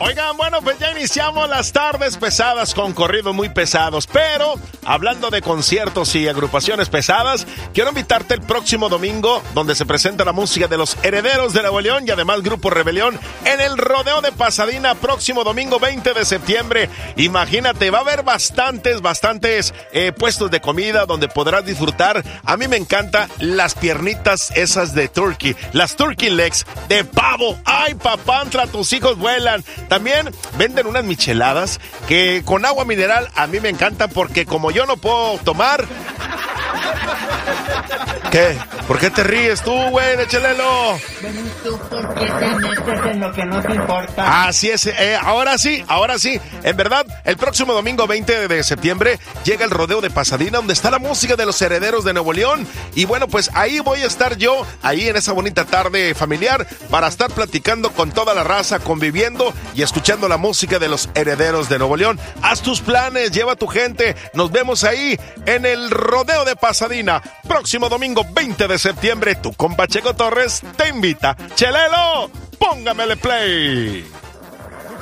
Oigan, bueno, pues ya iniciamos las tardes pesadas con corridos muy pesados, pero hablando de conciertos y agrupaciones pesadas, quiero invitarte el próximo domingo, donde se presenta la música de los Herederos de Nuevo León y además Grupo Rebelión en el Rodeo de Pasadena, próximo domingo 20 de septiembre. Imagínate, va a haber bastantes puestos de comida donde podrás disfrutar. A mí me encantan las piernitas esas de turkey, las turkey legs de pavo. ¡Ay, papantla, tus hijos vuelan! También venden unas micheladas que con agua mineral a mí me encantan porque como yo no puedo tomar... ¿Qué? ¿Por qué te ríes tú, güey, de Chelelo? ¿Tú por qué te metes en lo que no te importa? Así es, ahora sí. En verdad, el próximo domingo 20 de septiembre llega el Rodeo de Pasadena, donde está la música de los Herederos de Nuevo León. Y bueno, pues ahí voy a estar yo, ahí en esa bonita tarde familiar, para estar platicando con toda la raza, conviviendo y escuchando la música de los Herederos de Nuevo León. Haz tus planes, lleva a tu gente. Nos vemos ahí en el Rodeo de Pasadena. Próximo domingo 20 de septiembre, tu compa Checo Torres te invita. ¡Chelelo! ¡Póngamele play!